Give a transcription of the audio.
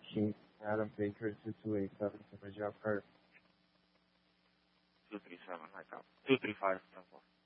15th, Adam Baker, 2287, Summer Job Card. 237, right now. 235, 10-4.